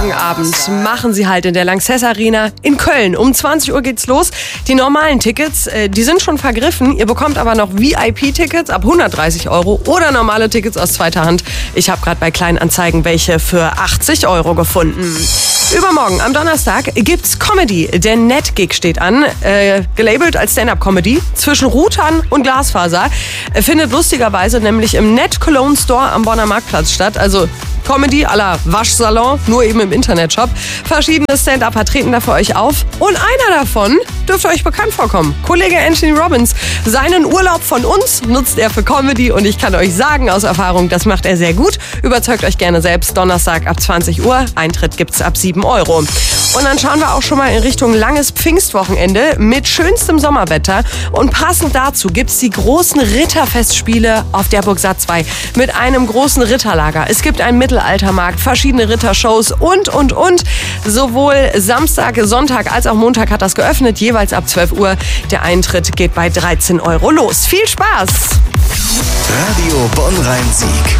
Abend machen sie halt in der Lanxess Arena in Köln. Um 20 Uhr geht's los. Die normalen Tickets, die sind schon vergriffen. Ihr bekommt aber noch VIP-Tickets ab 130 € oder normale Tickets aus zweiter Hand. Ich habe gerade bei Kleinanzeigen welche für 80 € gefunden. Übermorgen, am Donnerstag, gibt's Comedy. Der Net-Gig steht an, gelabelt als Stand-Up-Comedy zwischen Routern und Glasfaser. Findet lustigerweise nämlich im Net Cologne Store am Bonner Marktplatz statt. Also Comedy à la Waschsalon, nur eben im Internetshop. Verschiedene Stand-Upper treten da für euch auf. Und einer davon dürfte euch bekannt vorkommen. Kollege Anthony Robbins. Seinen Urlaub von uns nutzt er für Comedy. Und ich kann euch sagen aus Erfahrung, das macht er sehr gut. Überzeugt euch gerne selbst. Donnerstag ab 20 Uhr. Eintritt gibt's ab 7 €. Und dann schauen wir auch schon mal in Richtung langes Pfingstwochenende mit schönstem Sommerwetter. Und passend dazu gibt's die großen Ritterfestspiele auf der Burg Satt 2 mit einem großen Ritterlager. Es gibt einen Mittelaltermarkt, verschiedene Rittershows und. Sowohl Samstag, Sonntag als auch Montag hat das geöffnet, jeweils ab 12 Uhr. Der Eintritt geht bei 13 € los. Viel Spaß! Radio Bonn-Rhein-Sieg.